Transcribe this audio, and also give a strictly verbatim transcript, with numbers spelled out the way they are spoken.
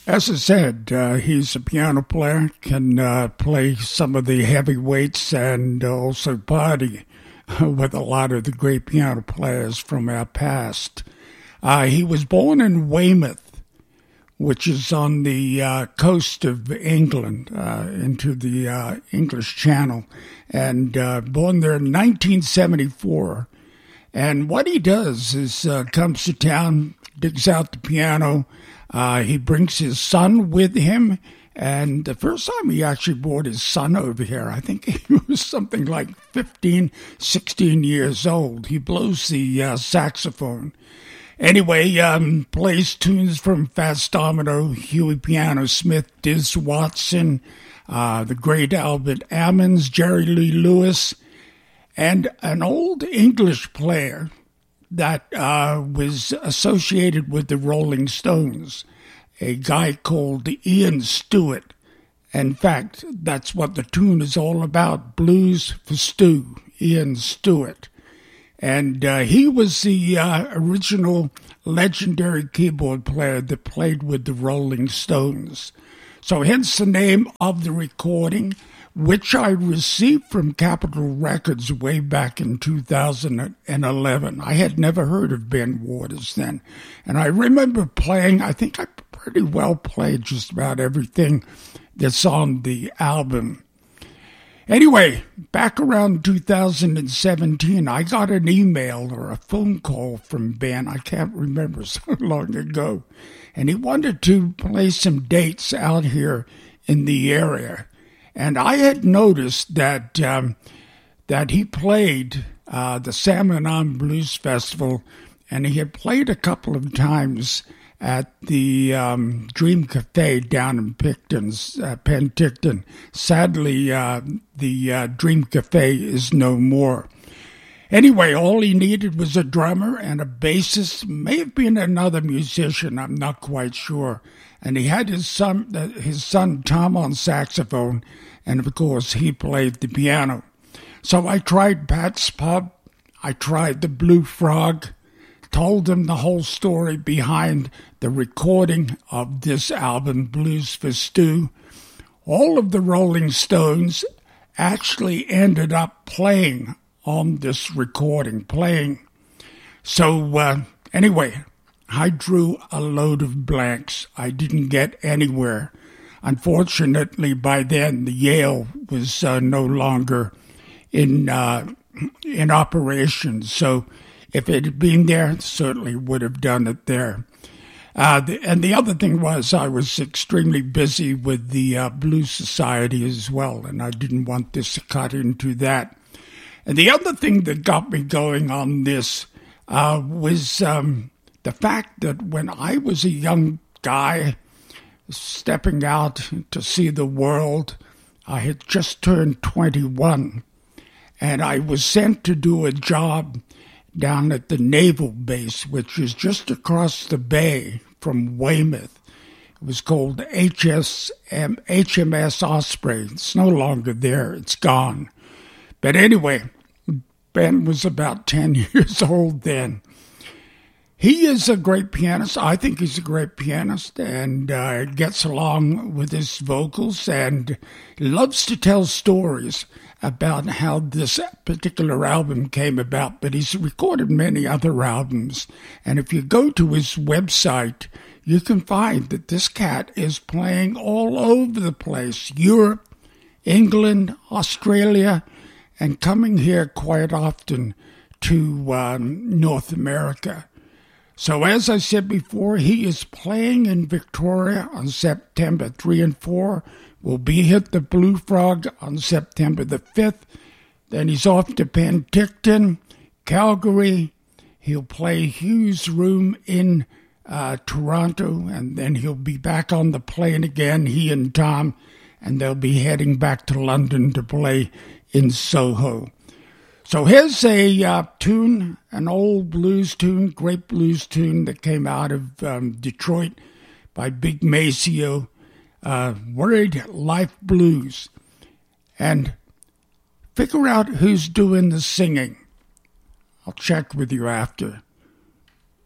As I said, uh, he's a piano player, can uh, play some of the heavyweights and also party with a lot of the great piano players from our past. Uh, he was born in Weymouth, which is on the uh, coast of England, uh, into the uh, English Channel, and uh, born there in nineteen seventy-four. And what he does is uh, comes to town, digs out the piano. Uh, he brings his son with him, and the first time he actually brought his son over here, I think he was something like fifteen, sixteen years old. He blows the uh, saxophone. Anyway, um, plays tunes from Fats Domino, Huey Piano Smith, Diz Watson, uh, the great Albert Ammons, Jerry Lee Lewis, and an old English player that uh, was associated with the Rolling Stones, a guy called Ian Stewart. In fact, that's what the tune is all about, Blues for Stu, Ian Stewart. And uh, he was the uh, original legendary keyboard player that played with the Rolling Stones. So hence the name of the recording, which I received from Capitol Records way back in two thousand eleven. I had never heard of Ben Waters then. And I remember playing, I think I pretty well played just about everything that's on the album. Anyway, back around two thousand seventeen, I got an email or a phone call from Ben. I can't remember, so long ago. And he wanted to play some dates out here in the area. And I had noticed that um, that he played uh, the San Manon Blues Festival, and he had played a couple of times at the um, Dream Cafe down in Picton's, uh, Penticton. Sadly, uh, the uh, Dream Cafe is no more. Anyway, all he needed was a drummer and a bassist, may have been another musician, I'm not quite sure. And he had his son, uh, his son Tom on saxophone, and of course he played the piano. So I tried Pat's Pub, I tried the Blue Frog, told him the whole story behind the recording of this album, Blues for Stu. All of the Rolling Stones actually ended up playing on this recording, playing. So uh, anyway, I drew a load of blanks. I didn't get anywhere. Unfortunately, by then, the Yale was uh, no longer in uh, in operation. So if it had been there, certainly would have done it there. Uh, the, and the other thing was I was extremely busy with the uh, Blues Society as well, and I didn't want this to cut into that. And the other thing that got me going on this uh, was um, the fact that when I was a young guy stepping out to see the world, I had just turned twenty-one, and I was sent to do a job down at the Naval Base, which is just across the bay from Weymouth. It was called H S M, H M S Osprey. It's no longer there. It's gone. But anyway, Ben was about ten years old then. He is a great pianist. I think he's a great pianist and uh, gets along with his vocals and loves to tell stories about how this particular album came about. But he's recorded many other albums. And if you go to his website, you can find that this cat is playing all over the place. Europe, England, Australia, and coming here quite often to um, North America. So as I said before, he is playing in Victoria on September third and fourth. Will be at the Blue Frog on September the fifth. Then he's off to Penticton, Calgary. He'll play Hughes Room in uh, Toronto, and then he'll be back on the plane again, he and Tom, and they'll be heading back to London to play in Soho. So here's a uh, tune, an old blues tune, great blues tune that came out of um, Detroit by Big Maceo, uh, Word Life Blues. And figure out who's doing the singing. I'll check with you after.